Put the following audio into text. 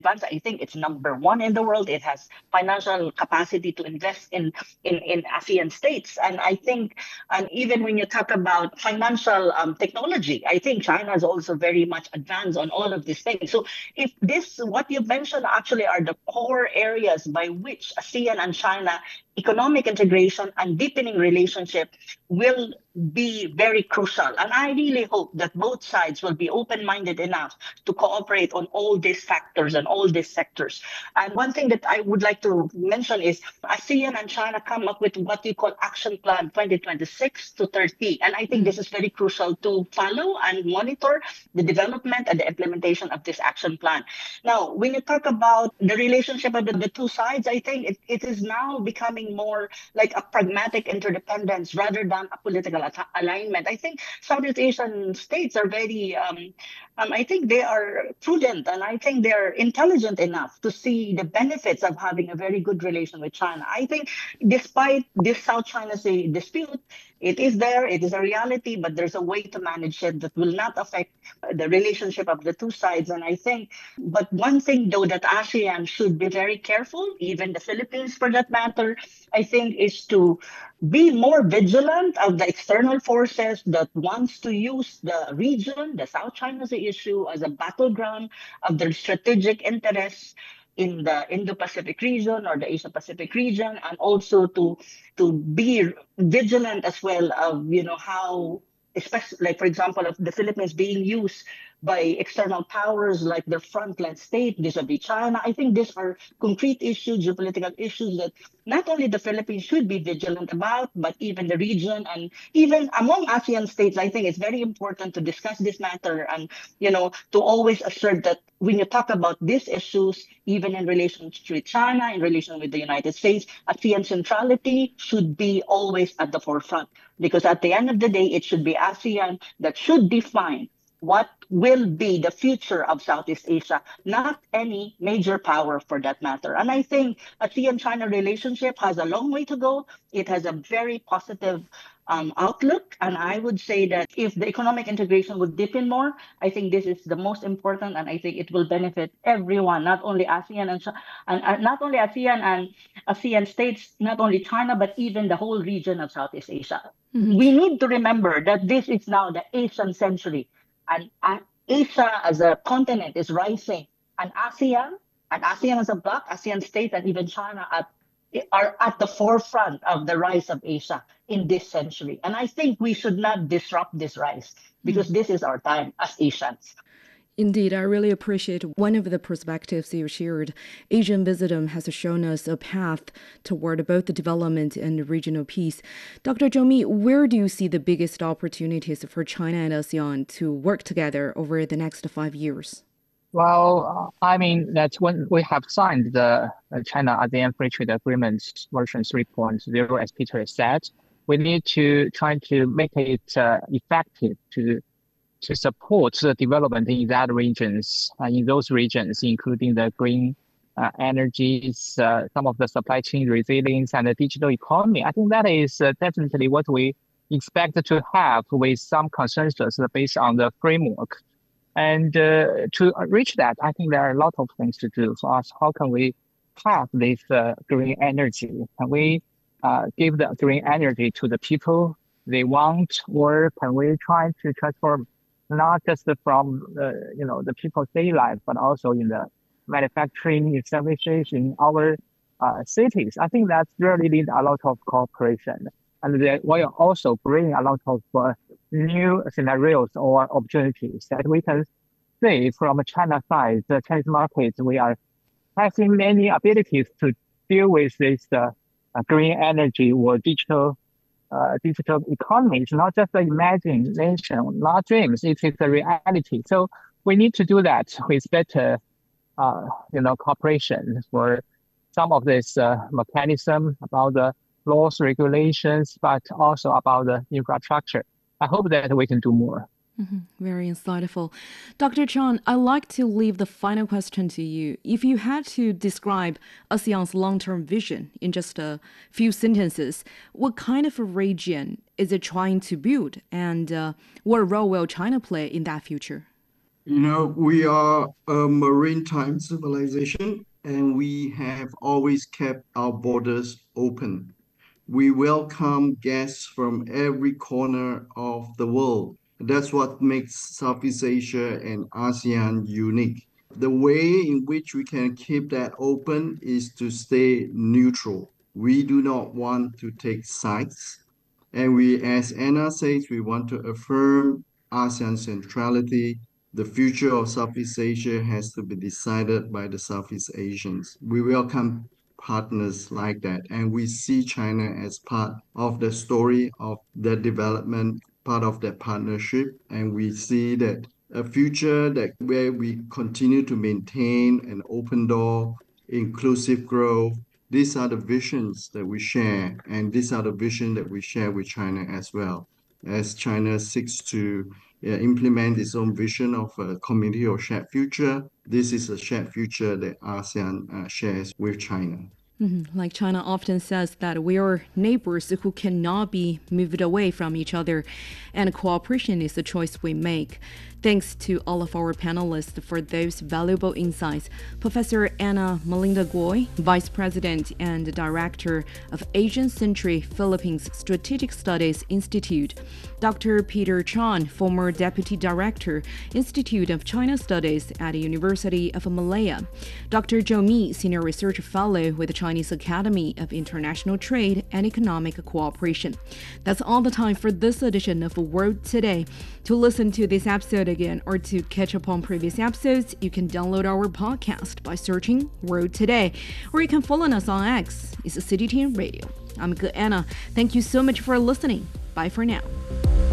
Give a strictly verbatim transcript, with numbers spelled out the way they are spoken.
I think it's number one in the world. It has financial capacity to invest in, in, in ASEAN states. And I think, and even when you talk about financial um, technology, I think China is also very much advanced on all of these things. So if this, what you mentioned actually are the core areas by which ASEAN and China economic integration and deepening relationship will be very crucial. And I really hope that both sides will be open-minded enough to cooperate on all these factors and all these sectors. And one thing that I would like to mention is ASEAN and China come up with what we call Action Plan twenty twenty-six to thirty. And I think this is very crucial to follow and monitor the development and the implementation of this action plan. Now, when you talk about the relationship of the, the two sides, I think it, it is now becoming more like a pragmatic interdependence rather than a political at- alignment. I think Southeast Asian states are very, um, um, I think they are prudent and I think they're intelligent enough to see the benefits of having a very good relation with China. I think despite this South China Sea dispute, it is there, it is a reality, but there's a way to manage it that will not affect the relationship of the two sides. And I think, but one thing though that ASEAN should be very careful, even the Philippines for that matter, I think is to be more vigilant of the external forces that wants to use the region, the South China Sea issue, as a battleground of their strategic interests in the Indo-Pacific region or the Asia-Pacific region, and also to to be vigilant as well of you know how, especially like for example, of the Philippines being used by external powers like their frontline state vis-a-vis China. I think these are concrete issues, geopolitical issues that not only the Philippines should be vigilant about, but even the region and even among ASEAN states. I think it's very important to discuss this matter and, you know, to always assert that when you talk about these issues, even in relation to China, in relation with the United States, ASEAN centrality should be always at the forefront. Because at the end of the day, it should be ASEAN that should define what will be the future of Southeast Asia, not any major power for that matter. And I think ASEAN-China relationship has a long way to go. It has a very positive um, outlook. And I would say that if the economic integration would deepen more, I think this is the most important. And I think it will benefit everyone, not only ASEAN and, and uh, not only ASEAN and ASEAN states, not only China, but even the whole region of Southeast Asia. Mhm. We need to remember that this is now the Asian century and uh, Asia as a continent is rising, and ASEAN and ASEAN as a bloc, ASEAN states, and even China at, are at the forefront of the rise of Asia in this century. And I think we should not disrupt this rise because this is our time as Asians. Indeed, I really appreciate one of the perspectives you shared. Asian Wisdom has shown us a path toward both the development and regional peace. Doctor Zhou Mi, where do you see the biggest opportunities for China and ASEAN to work together over the next five years? Well, uh, I mean, that's when we have signed the uh, China-ASEAN Free Trade Agreement version three point oh, as Peter said, we need to try to make it uh, effective to to support the development in that regions, uh, in those regions, including the green uh, energies, uh, some of the supply chain resilience, and the digital economy. I think that is uh, definitely what we expect to have with some consensus based on the framework. And uh, to reach that, I think there are a lot of things to do for us. How can we have this uh, green energy? Can we uh, give the green energy to the people they want, or can we try to transform not just from the, you know, the people's daily life, but also in the manufacturing, in services, in our uh, cities? I think that's really need a lot of cooperation, and they will also bring a lot of uh, new scenarios or opportunities that we can see from China side. The Chinese market, we are having many abilities to deal with this uh, uh, green energy or digital uh, digital economy. It's not just an imagination, not dreams. It is a reality. So we need to do that with better, uh, you know, cooperation for some of this uh, mechanism about the laws, regulations, but also about the infrastructure. I hope that we can do more. Mm-hmm. Very insightful. Doctor Chan, I'd like to leave the final question to you. If you had to describe ASEAN's long-term vision in just a few sentences, what kind of a region is it trying to build, and uh, what role will China play in that future? You know, we are a maritime civilization and we have always kept our borders open. We welcome guests from every corner of the world. That's what makes Southeast Asia and ASEAN unique. The way in which we can keep that open is to stay neutral. We do not want to take sides. And we, as Anna says, we want to affirm ASEAN centrality. The future of Southeast Asia has to be decided by the Southeast Asians. We welcome partners like that, and we see China as part of the story of the development, part of that partnership, and we see that a future that where we continue to maintain an open door, inclusive growth. These are the visions that we share, and these are the vision that we share with China as well. As China seeks to uh, implement its own vision of a community of shared future, this is a shared future that ASEAN uh, shares with China. Mm-hmm. Like China often says that we are neighbors who cannot be moved away from each other, and cooperation is the choice we make. Thanks to all of our panelists for those valuable insights. Professor Anna Melinda Goi, Vice President and Director of Asian Century Philippines Strategic Studies Institute. Doctor Peter Chan, former Deputy Director, Institute of China Studies at the University of Malaya. Doctor Zhou Mi, Senior Research Fellow with the Chinese Academy of International Trade and Economic Cooperation. That's all the time for this edition of World Today. To listen to this episode again or to catch up on previous episodes, you can download our podcast by searching World Today, or you can follow us on X. It's C D T N Radio. I'm Anna. Thank you so much for listening. Bye for now.